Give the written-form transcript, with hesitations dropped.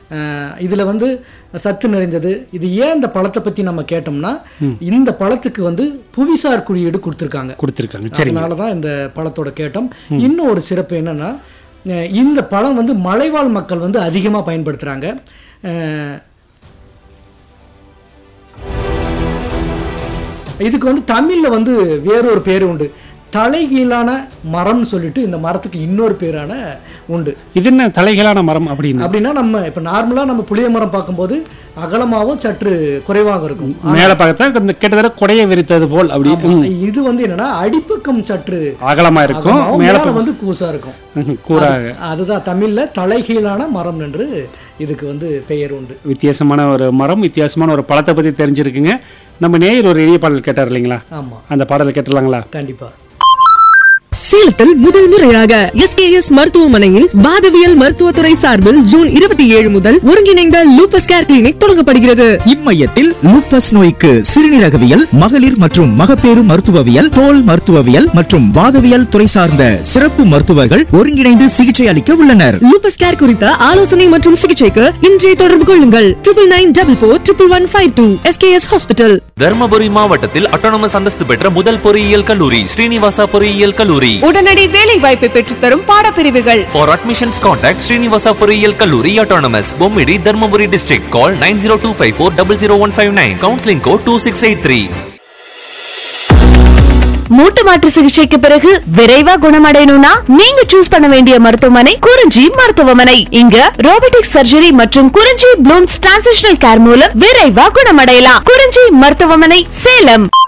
இதில் வந்து சத்து நிறைந்தது. இது ஏன் இந்த பழத்தை பற்றி நம்ம கேட்டோம்னா இந்த பழத்துக்கு வந்து புவிசார் குறியீடு கொடுத்துருக்காங்க. அதனால தான் இந்த பழத்தோட கேட்டோம். இன்னும் ஒரு சிறப்பு என்னன்னா, இந்த பழம் வந்து மலைவாழ் மக்கள் வந்து அதிகமாக பயன்படுத்துகிறாங்க. இதுக்கு வந்து தமிழில் வந்து வேறொரு பேர் உண்டு, தலைகீழான மரம்னு சொல்லிட்டு இந்த மரத்துக்கு இன்னொரு பேரான உண்டு. இது என்ன தலைகீழான மரம் அப்படின்னா, நம்ம இப்போ நார்மலாக நம்ம புளிய மரம் பார்க்கும்போது அகலமாகவும் சற்று குறைவாக இருக்கும், மேலே பார்த்தா கிட்டத்தட்ட கொடையை விரித்தது போல். அப்படி இது வந்து என்னன்னா அடிப்பக்கம் சற்று அகலமா இருக்கும், மேலே வந்து கூசா இருக்கும், கூறாக. அதுதான் தமிழ்ல தலைகீழான மரம் என்று இதுக்கு வந்து பெயர் உண்டு. வித்தியாசமான ஒரு மரம், வித்தியாசமான ஒரு பழத்தை பற்றி தெரிஞ்சிருக்குங்க. நம்ம நேயர் ஒரு எளிய பாடல் கேட்டார் இல்லைங்களா? ஆமா, அந்த பாடலை கேட்டுலாங்களா? கண்டிப்பா. சேலத்தில் முதல் முறையாக எஸ்கேஎஸ் மருத்துவமனையில் வாதவியல் மருத்துவத்துறை சார்பில் ஜூன் 27 முதல் ஒருங்கிணைந்த லூபஸ் கேர் கிளினிக் தொடங்கப்படுகிறது. இம்மையத்தில் லூபஸ் நோய்க்கு சிறுநீரகவியல், மகளிர் மற்றும் மகப்பேறு மருத்துவவியல், தோல் மருத்துவவியல் மற்றும் வாதவியல் துறை சார்ந்த சிறப்பு மருத்துவர்கள் ஒருங்கிணைந்து சிகிச்சை அளிக்க உள்ளனர். லூபஸ் கேர் குறித்த ஆலோசனை மற்றும் சிகிச்சைக்கு இன்றைய தொடர்பு கொள்ளுங்கள் 99441152 எஸ்கேஎஸ் ஹாஸ்பிட்டல். தர்மபுரி மாவட்டத்தில் அட்டானமஸ் அந்தஸ்து பெற்ற முதல் பொறியியல் கல்லூரி ஸ்ரீனிவாசா பொறியியல் கல்லூரி. உடனடி வேலை வாய்ப்பை பெற்றுத்தரும் பாடப்பிரிவுகள். For admissions contact Srinivasa பொறியியல் கல்லூரி Autonomous, Bommidi, Dharmapuri district. Call 9025400159. Counseling code 2683. மூட்டு மாற்று சிகிச்சைக்கு பிறகு விரைவா குணமடையணும்னா நீங்க சூஸ் பண்ண வேண்டிய மருத்துவமனை குறிஞ்சி மருத்துவமனை. இங்க ரோபோட்டிக் சர்ஜரி மற்றும் குறிஞ்சி ப்ளூம்ஸ் டிரான்சிஷனல் கேர் மூலம் விரைவா குணமடையலாம். குறிஞ்சி மருத்துவமனை, சேலம்.